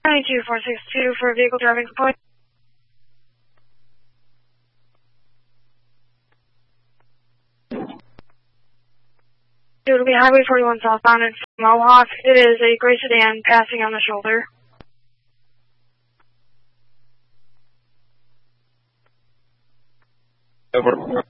22462 for vehicle driving complaint. It will be Highway 41 southbound in Mohawk. It is a gray sedan passing on the shoulder. Over.